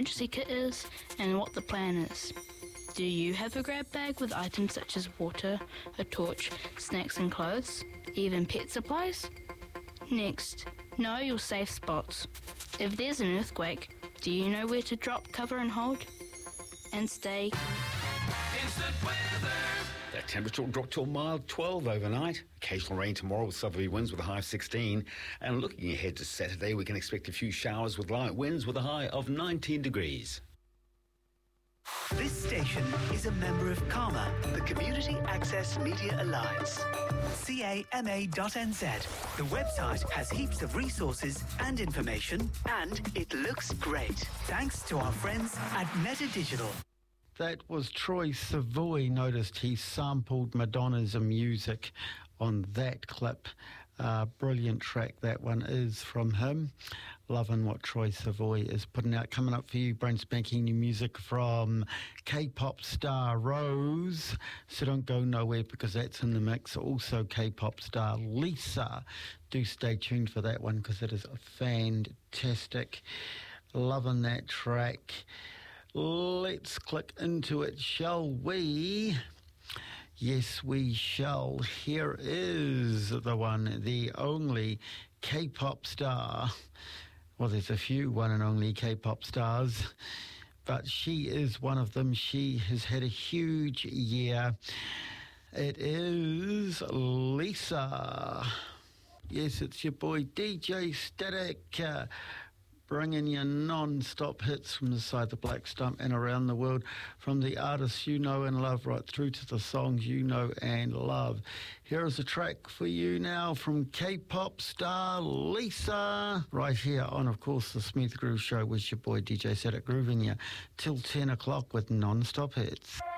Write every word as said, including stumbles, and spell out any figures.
emergency kit is and what the plan is. Do you have a grab bag with items such as water, a torch, snacks and clothes, even pet supplies? Next, know your safe spots. If there's an earthquake, do you know where to drop, cover and hold? And stay. Instant weather. The temperature will drop to a mild twelve overnight. Occasional rain tomorrow with southerly winds with a high of sixteen. And looking ahead to Saturday, we can expect a few showers with light winds with a high of nineteen degrees. This station is a member of CAMA, the Community Access Media Alliance. C A M A dot N Z. The website has heaps of resources and information, and it looks great. Thanks to our friends at Meta Digital. That was Troy Savoy. Noticed he sampled Madonna's music on that clip. Uh, brilliant track that one is from him. Loving what Troy Savoy is putting out. Coming up for you, brand spanking new music from K-pop star Rose. So don't go nowhere because that's in the mix. Also K-pop star Lisa. Do stay tuned for that one because it is fantastic. Loving that track. Let's click into it, shall we? Yes, we shall. Here is the one, the only K-pop star. Well, there's a few one and only K-pop stars, but she is one of them. She has had a huge year. It is Lisa. Yes, it's your boy D J Static. Uh, bringing you non-stop hits from inside the Black Stump and around the world, from the artists you know and love right through to the songs you know and love. Here is a track for you now from K-pop star Lisa, right here on, of course, the Smooth Groove Show with your boy D J Static, grooving you till ten o'clock with non-stop hits.